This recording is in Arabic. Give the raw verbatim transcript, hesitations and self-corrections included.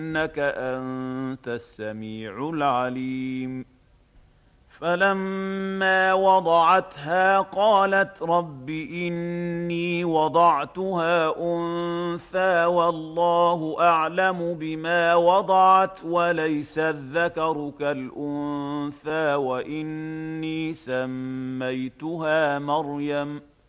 إنك أنت السميع العليم. فلما وضعتها قالت رب إني وضعتها أنثى والله أعلم بما وضعت وليس الذكر كالأنثى وإني سميتها مريم